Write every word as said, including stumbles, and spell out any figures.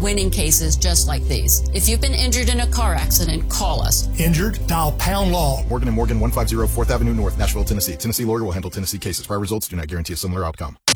winning cases just like these. If you've been injured in a car accident, call us. Injured? Dial pound law. Morgan and Morgan, one fifty fourth Avenue North, Nashville, Tennessee. Tennessee lawyer will handle Tennessee cases. Prior results do not guarantee a similar outcome.